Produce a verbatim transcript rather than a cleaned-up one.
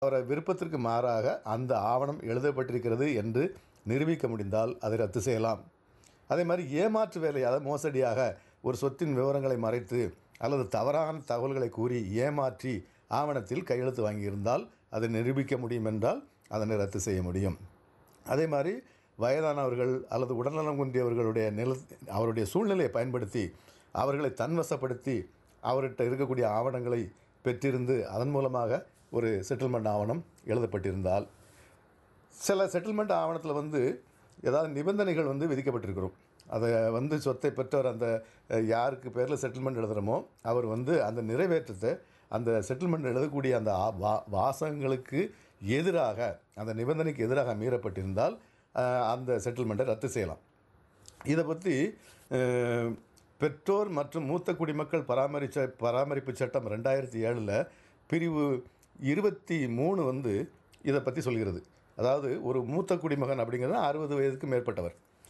அவர விருப்பத்திற்கு மாறாக அந்த ஆவணம் எழுதப்பட்டிருக்கிறது என்று நிரூபிக்க முடிந்தால் அதை ரத்து செய்யலாம். அதே மாதிரி ஏமாற்று வேலை, அதாவது மோசடியாக ஒரு சொத்தின் விவரங்களை மறைத்து அல்லது தவறான தகவல்களை கூறி ஏமாற்றி ஆவணத்தில் கையெழுத்து வாங்கியிருந்தால் அதை நிரூபிக்க முடியும் என்றால் அதனை ரத்து செய்ய முடியும். அதே மாதிரி வயதானவர்கள் அல்லது உடல்நலம் குன்றியவர்களுடைய நில அவருடைய சூழ்நிலையை பயன்படுத்தி அவர்களை தன்வசப்படுத்தி அவர்கிட்ட இருக்கக்கூடிய ஆவணங்களை பெற்றிருந்து அதன் மூலமாக ஒரு செட்டில்மெண்ட் ஆவணம் எழுதப்பட்டிருந்தால், சில செட்டில்மெண்ட் ஆவணத்தில் வந்து ஏதாவது நிபந்தனைகள் வந்து விதிக்கப்பட்டிருக்கிறோம். அதை வந்து சொத்தை பெற்றவர் அந்த யாருக்கு பேரில் செட்டில்மெண்ட் எழுதுகிறோமோ அவர் வந்து அந்த நிறைவேற்றத்தை அந்த செட்டில்மெண்ட் எழுதக்கூடிய அந்த வா வாசகங்களுக்கு எதிராக, அந்த நிபந்தனைக்கு எதிராக மீறப்பட்டிருந்தால் அந்த செட்டில்மெண்ட்டை ரத்து செய்யலாம். இதை பற்றி பெற்றோர் மற்றும் மூத்த குடிமக்கள் பராமரிச்ச பராமரிப்பு சட்டம் ரெண்டாயிரத்தி ஏழில் பிரிவு இருபத்தி மூணு வந்து இதை பற்றி சொல்கிறது. அதாவது ஒரு மூத்த குடிமகன் அப்படிங்கிறது அறுபது வயதுக்கு மேற்பட்டவர்.